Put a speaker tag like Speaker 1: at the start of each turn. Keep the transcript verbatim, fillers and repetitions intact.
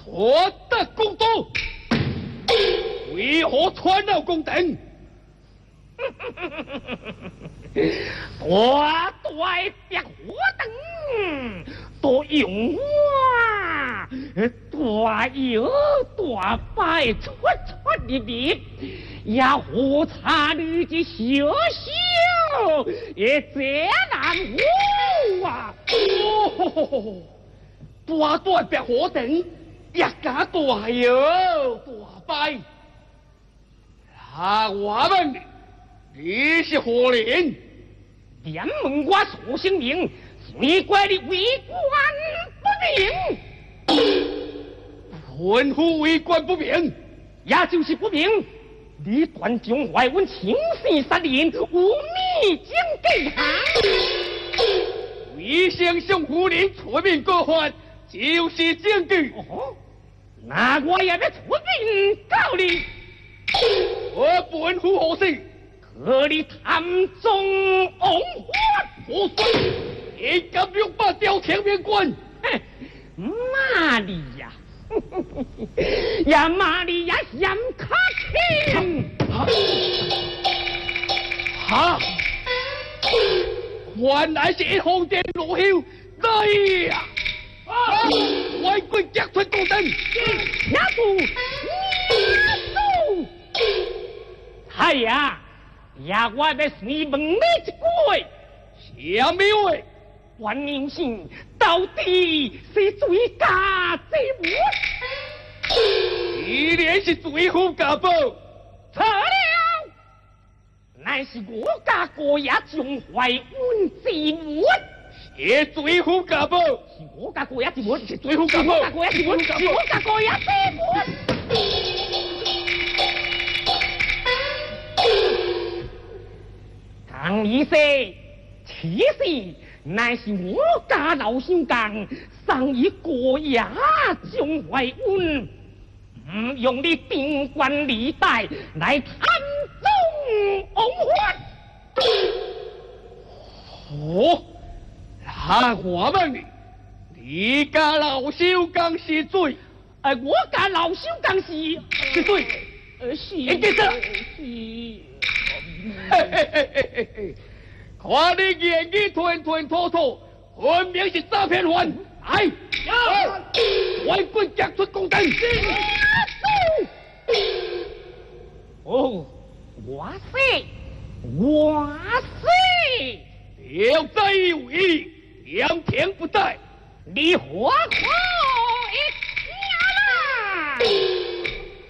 Speaker 1: 托得公道，为何传了公等？
Speaker 2: 大大别火灯，多用我，大有大摆出出的笔，也何差你的小小也这难我啊！
Speaker 1: 哦，大大别火灯，一家大有大摆，那我们。你是何人？
Speaker 2: 连问我所姓名，谁怪你为官不明？
Speaker 1: 贫妇为官不明，
Speaker 2: 也就是不明。你断将怀阮情死杀人，无逆将计行。
Speaker 1: 为先向夫人出面告发，就是证据。
Speaker 2: 哦，那我也要出面告你。
Speaker 1: 我本府何事？
Speaker 2: 可你贪赃枉法，
Speaker 1: 何遂？你敢用把吊前面关？
Speaker 2: 骂你呀！呀骂你呀，嫌卡轻！
Speaker 1: 哈！原来是一红电落后，哎呀！啊！外国夹出高登，
Speaker 2: 压住！压住！哎呀！呀，我要你问你一句，
Speaker 1: 什么话？
Speaker 2: 关明信到底是罪加罪没？
Speaker 1: 一连是罪夫家暴，
Speaker 2: 错了，乃是我家哥也将怀孕之母。
Speaker 1: 是罪夫家暴，
Speaker 2: 是我家哥也之母，
Speaker 1: 是罪夫家暴，
Speaker 2: 我家哥也之母，是我家哥也之母。当你说，其实乃是我家老兄讲，上一个也将怀孕，唔用你顶官礼带来贪赃枉法。
Speaker 1: 哦，那我问你，你家老兄讲是罪，
Speaker 2: 呃，我家老兄讲是
Speaker 1: 是罪，
Speaker 2: 呃是，
Speaker 1: 你记得？
Speaker 2: 是。
Speaker 1: 嘿嘿嘿嘿嘿嘿！看你言语吞吞吐吐，分明是诈骗犯！来，外棍夹出公灯！
Speaker 2: 哦，我说，我说，
Speaker 1: 有在有意，两天不在，
Speaker 2: 你何况？